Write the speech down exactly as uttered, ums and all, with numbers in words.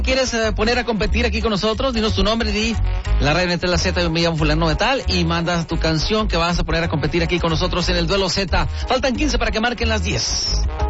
¿Quieres eh, poner a competir aquí con nosotros? Dinos tu nombre, di la radio entre la Z, yo me llamo fulano de tal, y mandas tu canción que vas a poner a competir aquí con nosotros en el Duelo Z. Faltan quince para que marquen las diez.